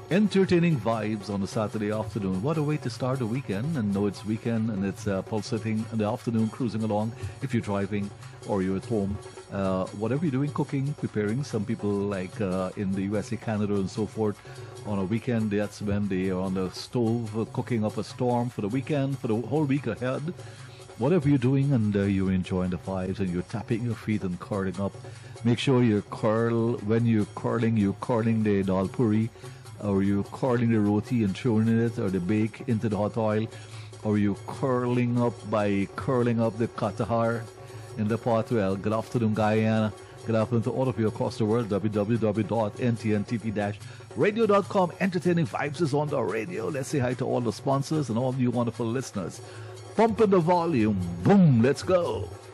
Entertaining vibes on a Saturday afternoon. What a way to start the weekend. And know it's weekend and it's pulsating in the afternoon, cruising along if you're driving or you're at home. Whatever you're doing, cooking, preparing. Some people, like in the USA, Canada, and so forth, on a weekend, that's when they are on the stove cooking up a storm for the weekend, for the whole week ahead. Whatever you're doing and you're enjoying the vibes and you're tapping your feet and curling up, make sure you curl. When you're curling the dal puri, or you're curling the roti and throwing it or the bake into the hot oil, or you're curling up by curling up the katahar in the pot. Well, good afternoon, Guyana. Good afternoon to all of you across the world. www.ntntp-radio.com. Entertaining Vibes is on the radio. Let's say hi to all the sponsors and all you wonderful listeners. Pumping the volume. Boom, let's go.